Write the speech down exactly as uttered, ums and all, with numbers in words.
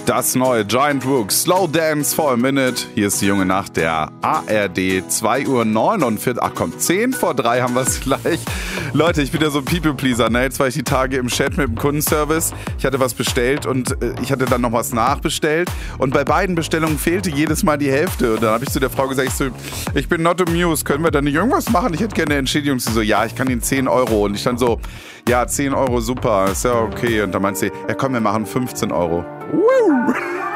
Das neue Giant Rook Slow Dance for a Minute. Hier ist die junge Nacht der A R D. zwei Uhr neunundvierzig. Ach komm, zehn vor drei haben wir es gleich. Leute, ich bin ja so ein People-Pleaser. Ne? Jetzt war ich die Tage im Chat mit dem Kundenservice. Ich hatte was bestellt und äh, ich hatte dann noch was nachbestellt. Und bei beiden Bestellungen fehlte jedes Mal die Hälfte. Und dann habe ich zu der Frau gesagt, ich, so, ich bin not amused. Können wir da nicht irgendwas machen? Ich hätte gerne eine Entschädigung. Sie so, ja, ich kann Ihnen zehn Euro. Und ich dann so, ja, zehn Euro, super. Ist ja okay. Und dann meint sie, ja komm, wir machen fünfzehn Euro. Woo!